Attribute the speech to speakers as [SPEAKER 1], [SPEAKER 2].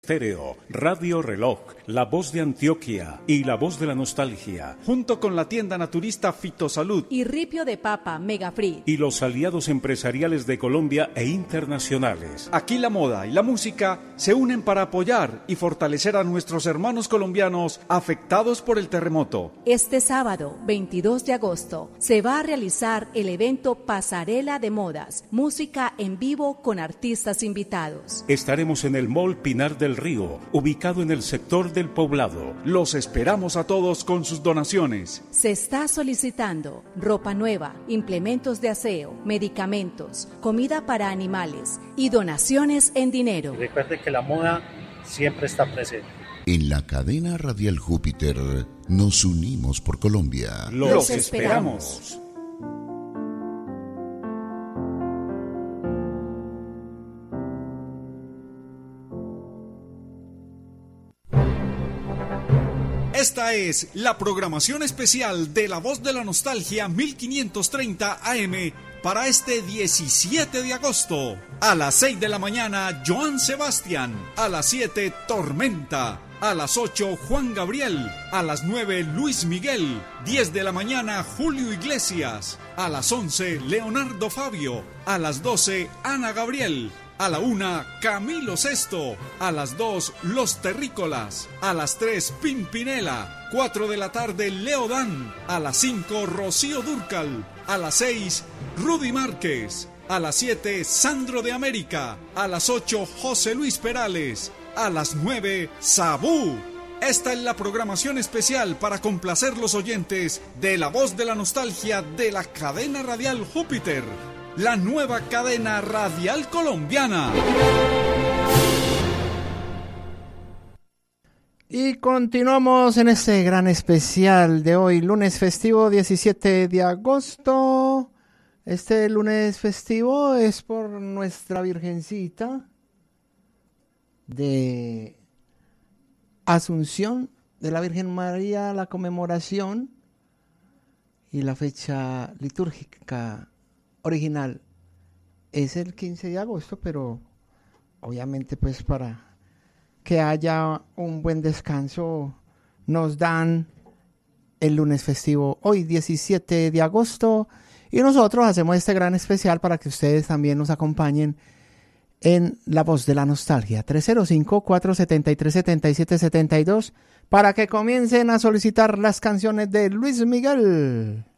[SPEAKER 1] Estéreo, Radio Reloj, La Voz de Antioquia y La Voz de la Nostalgia,
[SPEAKER 2] junto con la tienda naturista Fitosalud
[SPEAKER 3] y Ripio de Papa Megafree
[SPEAKER 1] y los aliados empresariales de Colombia e internacionales.
[SPEAKER 2] Aquí la moda y la música se unen para apoyar y fortalecer a nuestros hermanos colombianos afectados por el terremoto.
[SPEAKER 3] Este sábado, 22 de agosto, se va a realizar el evento Pasarela de Modas, música en vivo con artistas invitados.
[SPEAKER 1] Estaremos en el Mall Pinar del Río, ubicado en el sector del Poblado.
[SPEAKER 2] Los esperamos a todos con sus donaciones.
[SPEAKER 3] Se está solicitando ropa nueva, implementos de aseo, medicamentos, comida para animales y donaciones en dinero.
[SPEAKER 4] Recuerde que la moda siempre está presente.
[SPEAKER 5] En la cadena radial Júpiter nos unimos por Colombia.
[SPEAKER 2] Los esperamos. Esta es la programación especial de La Voz de la Nostalgia 1530 AM para este 17 de agosto. A las 6 de la mañana, Joan Sebastián. A las 7, Tormenta. A las 8, Juan Gabriel. A las 9, Luis Miguel. 10 de la mañana, Julio Iglesias. A las 11, Leonardo Fabio. A las 12, Ana Gabriel. A la 1, Camilo Sesto. A las 2, Los Terrícolas. A las 3, Pimpinela. 4 de la tarde, Leo Dan. A las 5, Rocío Dúrcal. A las 6, Rudy Márquez. A las 7, Sandro de América. A las 8, José Luis Perales. A las 9, Sabú. Esta es la programación especial para complacer los oyentes de La Voz de la Nostalgia de la cadena radial Júpiter, la nueva cadena radial colombiana.
[SPEAKER 6] Y continuamos en este gran especial de hoy, lunes festivo 17 de agosto. Este lunes festivo es por nuestra Virgencita de Asunción de la Virgen María, la conmemoración y la fecha litúrgica original es el 15 de agosto, pero obviamente pues para que haya un buen descanso nos dan el lunes festivo hoy 17 de agosto y nosotros hacemos este gran especial para que ustedes también nos acompañen en La Voz de la Nostalgia 305-473-7772 para que comiencen a solicitar las canciones de Luis Miguel.